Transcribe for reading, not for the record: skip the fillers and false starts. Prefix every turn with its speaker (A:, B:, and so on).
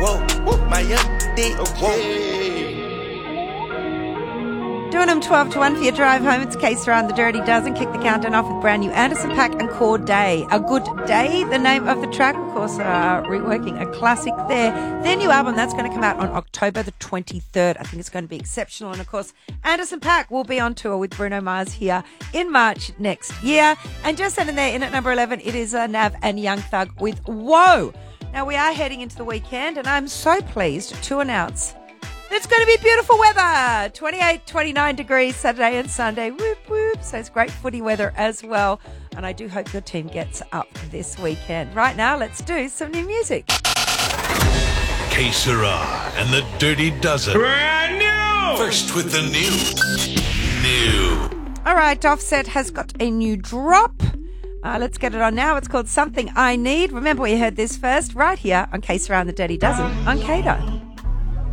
A: whoa, my young dick,
B: Doing them 12 to 1 for your drive home. It's Case around the Dirty Dozen. Kick the countdown off with brand new Anderson .Paak and Cord Day. A Good Day, the name of the track. Of course, reworking a classic there. Their new album, that's going to come out on October the 23rd. I think it's going to be exceptional. And of course, Anderson .Paak will be on tour with Bruno Mars here in March next year. And just in there, in at number 11, it is Nav and Young Thug with Whoa. Now, we are heading into the weekend, and I'm so pleased to announce it's going to be beautiful weather. 28, 29 degrees Saturday and Sunday. Whoop, whoop. So it's great footy weather as well. And I do hope your team gets up this weekend. Right now, let's do some new music.
C: Que Sera and the Dirty Dozen. Brand new! First with the new.
B: All right, Offset has got a new drop. Let's get it on now. It's called Something I Need. Remember, we heard this first right here on Que Sera and the Dirty Dozen on Kato.